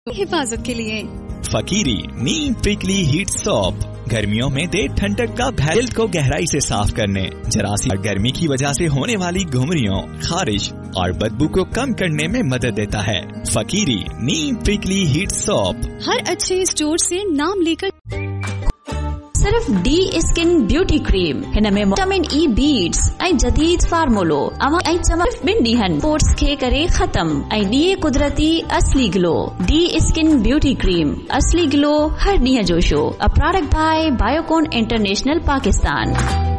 हिफाजत के लिए फकीरी नीम प्रिकली हीट सोप गर्मियों में दे ठंडक का भैल को गहराई से साफ करने, जरासीम और गर्मी की वजह से होने वाली घुमरियों, खारिश और बदबू को कम करने में मदद देता है। फकीरी नीम प्रिकली हीट सोप हर अच्छे स्टोर से नाम लेकर सिर्फ डी स्किन ब्यूटी क्रीम हिनमें विटामिन ई बीड्स ऐं जदीद फार्मूलो अवां ऐं चमक ॿिनि ॾींहनि पोर्स खे करे ख़त्म ऐं ॾिए कुदरती असली glow. D skin beauty cream असली ग्लो हर ॾींहं जो show. A product bye Biocon international Pakistan.